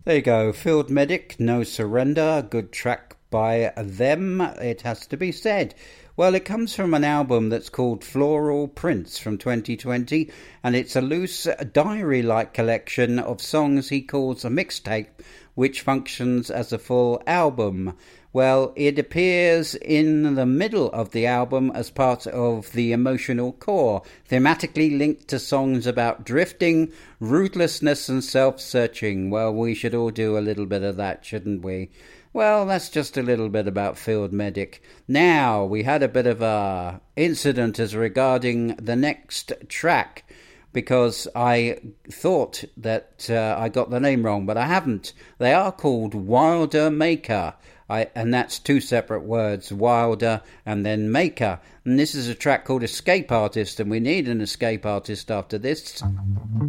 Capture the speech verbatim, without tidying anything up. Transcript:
There you go, Field Medic, No Surrender, good track by them, it has to be said. Well, it comes from an album that's called Floral Prints from twenty twenty, and it's a loose diary-like collection of songs he calls a mixtape, which functions as a full album. Well, it appears in the middle of the album as part of the emotional core, thematically linked to songs about drifting, ruthlessness and self-searching. Well, we should all do a little bit of that, shouldn't we? Well, that's just a little bit about Field Medic. Now, we had a bit of a incident as regarding the next track, because I thought that uh, I got the name wrong, but I haven't. They are called Wilder Maker. I, and that's two separate words, Wilder and then Maker. And this is a track called Escape Artist, and we need an escape artist after this.